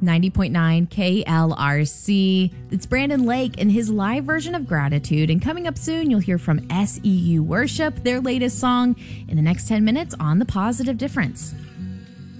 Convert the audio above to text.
90.9 KLRC. It's Brandon Lake and his live version of Gratitude. And coming up soon, you'll hear from SEU Worship, their latest song, in the next 10 minutes on The Positive Difference.